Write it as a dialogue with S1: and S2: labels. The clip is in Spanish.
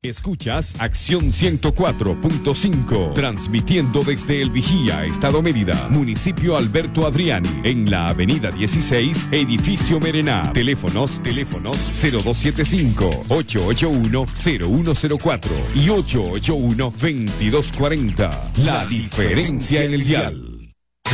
S1: Escuchas Acción 104.5, transmitiendo desde El Vigía, Estado Mérida, municipio Alberto Adriani, en la avenida 16, edificio Merená. Teléfonos 0275-881-0104 y 881-2240. La diferencia en el dial.